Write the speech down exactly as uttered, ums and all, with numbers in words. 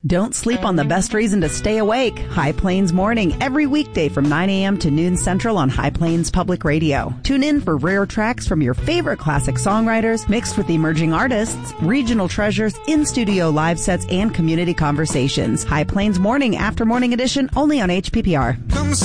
Don't sleep on the best reason to stay awake. High Plains Morning, every weekday from nine a.m. to noon Central on High Plains Public Radio. Tune in for rare tracks from your favorite classic songwriters, mixed with emerging artists, regional treasures, in-studio live sets, and community conversations. High Plains Morning, after morning edition, only on H P P R. Come